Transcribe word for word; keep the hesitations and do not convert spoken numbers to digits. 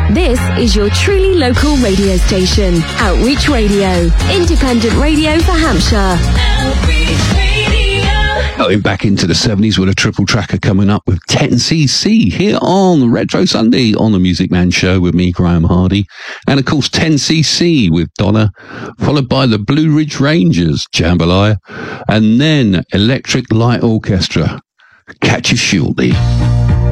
This is your truly local radio station, Outreach Radio, independent radio for Hampshire. Outreach Radio. Going back into the seventies with a triple tracker coming up with ten C C here on Retro Sunday on the Music Man Show with me, Graham Hardy. And of course, ten C C with Donna, followed by the Blue Ridge Rangers, Jambalaya, and then Electric Light Orchestra. Catch you shortly.